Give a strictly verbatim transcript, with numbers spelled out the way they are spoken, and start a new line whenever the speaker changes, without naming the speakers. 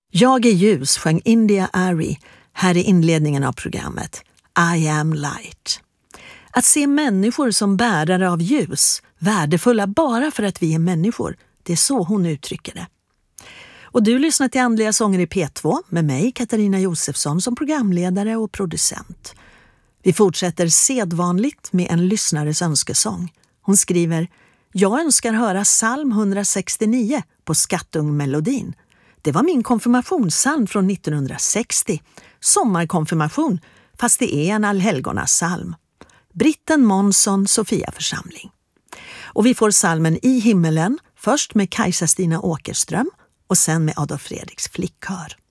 Jag är ljus sjöng India Arie här i inledningen av programmet I am light. Att se människor som bärare av ljus, värdefulla bara för att vi är människor, det är så hon uttrycker det. Och du lyssnar till Andliga sånger i P två med mig, Katarina Josefsson, som programledare och producent. Vi fortsätter sedvanligt med en lyssnares önskesång. Hon skriver: Jag önskar höra psalm hundrasextionio på Skattungmelodin. Det var min konfirmationssalm från nittonhundrasextio. Sommarkonfirmation, fast det är en allhelgonassalm. Britten Månsson, Sofia församling. Och vi får salmen I himmelen, först med Kajsa Stina Åkerström och sen med Adolf Fredriks flickkör.